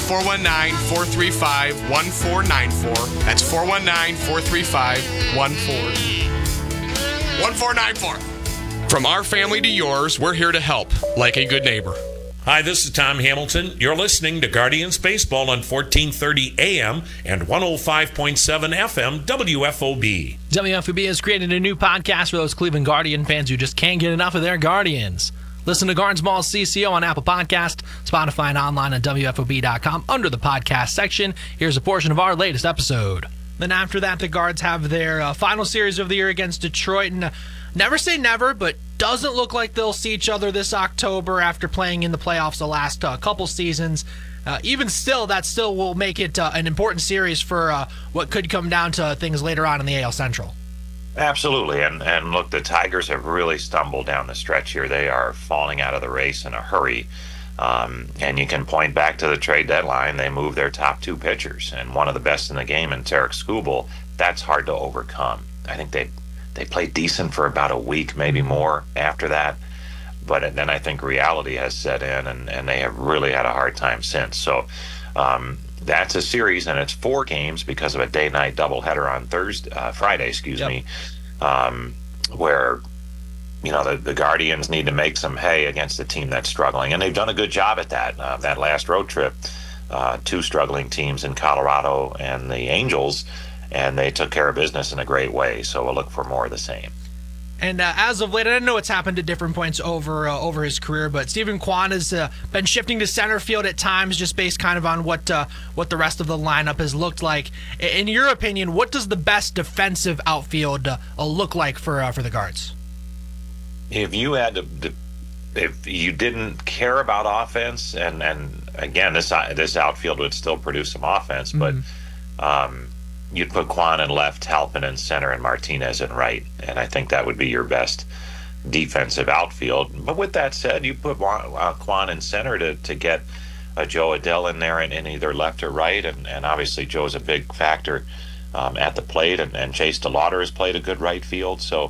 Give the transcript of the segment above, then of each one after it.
419-435-1494. That's 419-435-1494. From our family to yours, we're here to help, like a good neighbor. Hi, this is Tom Hamilton. You're listening to Guardians Baseball on 1430 AM and 105.7 FM WFOB. WFOB has created a new podcast for those Cleveland Guardian fans who just can't get enough of their Guardians. Listen to Gardens Mall CCO on Apple Podcast, Spotify, and online at WFOB.com under the podcast section. Here's a portion of our latest episode. Then after that, the Guards have their final series of the year against Detroit. And never say never, but doesn't look like they'll see each other this October after playing in the playoffs the last couple seasons. Even still, that still will make it an important series for what could come down to things later on in the AL Central. Absolutely. And look, the Tigers have really stumbled down the stretch here. They are falling out of the race in a hurry. And you can point back to the trade deadline. They moved their top two pitchers, and one of the best in the game in Tarek Skubal. That's hard to overcome. I think they played decent for about a week, maybe more after that. But then I think reality has set in, and they have really had a hard time since. So that's a series, and it's 4 games because of a day-night doubleheader on Friday, where the Guardians need to make some hay against a team that's struggling, and they've done a good job at that. That last road trip, 2 struggling teams in Colorado and the Angels, and they took care of business in a great way. So we'll look for more of the same. And as of late, I know it's happened at different points over his career, but Steven Kwan has been shifting to center field at times, just based kind of on what the rest of the lineup has looked like. In your opinion, what does the best defensive outfield look like for the Guards? If you had if you didn't care about offense, and again, this outfield would still produce some offense, but you'd put Kwan in left, Halpin in center, and Martinez in right, and I think that would be your best defensive outfield. But with that said, you put Kwan in center to get Joe Adell in there in either left or right, and obviously Joe's a big factor at the plate, and Chase DeLauder has played a good right field, so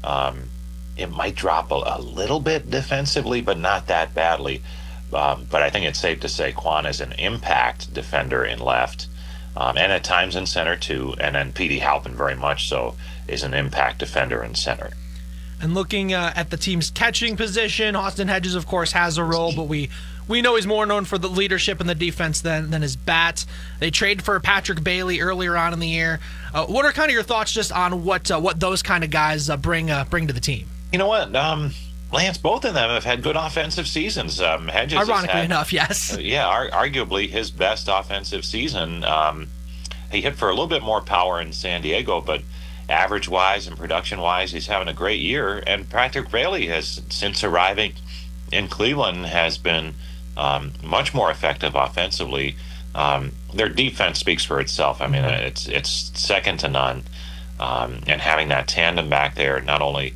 it might drop a little bit defensively, but not that badly. But I think it's safe to say Kwan is an impact defender in left, and at times in center too. And then Petey Halpin very much so is an impact defender in center. And looking at the team's catching position, Austin Hedges, of course, has a role, but we know he's more known for the leadership in the defense than his bat. They traded for Patrick Bailey earlier on in the year. What are kind of your thoughts just on what those kind of guys bring to the team? You know what, Lance, both of them have had good offensive seasons. Hedges, ironically enough, yes. Arguably his best offensive season. He hit for a little bit more power in San Diego, but average-wise and production-wise, he's having a great year. And Patrick Bailey has, since arriving in Cleveland, has been much more effective offensively. Their defense speaks for itself. I mean, it's second to none. And having that tandem back there, not only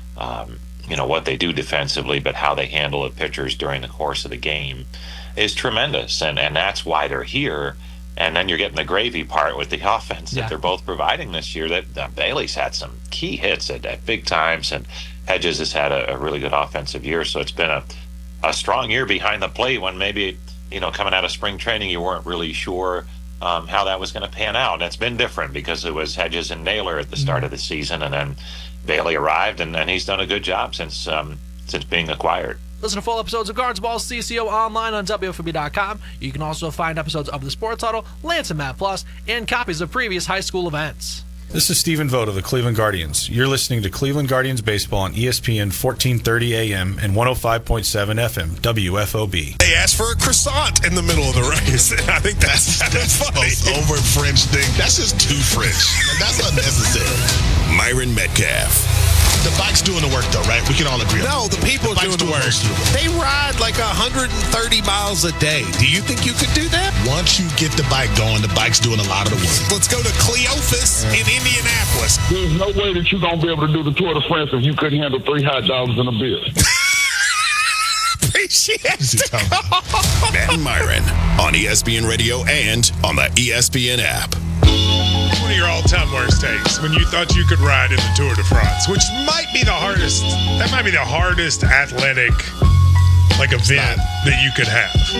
what they do defensively, but how they handle the pitchers during the course of the game is tremendous. And that's why they're here. And then you're getting the gravy part with the offense that they're both providing this year. That Bailey's had some key hits at big times, and Hedges has had a really good offensive year. So it's been a strong year behind the plate when maybe, coming out of spring training, you weren't really sure how that was going to pan out. And it's been different because it was Hedges and Naylor at the start of the season, and then Bailey arrived, and he's done a good job since being acquired. Listen to full episodes of Guards Ball CCO online on WFOB.com. You can also find episodes of The Sports Huddle, Lance and Matt Plus, and copies of previous high school events. This is Stephen Vogt of the Cleveland Guardians. You're listening to Cleveland Guardians Baseball on ESPN 1430 AM and 105.7 FM WFOB. They asked for a croissant in the middle of the race. I think that's funny. Most over French thing. That's just too French. That's unnecessary. Myron Metcalf. The bike's doing the work, though, right? We can all agree. No, the people are doing the work. They ride like 130 miles a day. Do you think you could do that? Once you get the bike going, the bike's doing a lot of the work. Let's go to Cleophas in Indianapolis. There's no way that you're going to be able to do the Tour de France if you couldn't handle 3 hot dogs and a beer. Appreciate it. Matt and Myron on ESPN Radio and on the ESPN app. One of your all-time worst takes when you thought you could ride in the Tour de France, which might be the hardest. That might be the hardest athletic event that you could have.